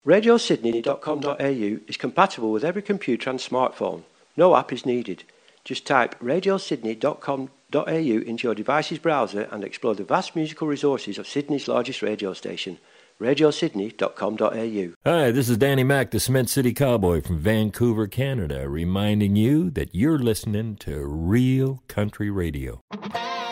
RadioSydney.com.au is compatible with every computer and smartphone. No app is needed. Just type RadioSydney.com.au into your device's browser and explore the vast musical resources of Sydney's largest radio station. RadioSydney.com.au. Hi, this is Danny Mac, the Cement City Cowboy from Vancouver, Canada, reminding you that you're listening to Real Country Radio.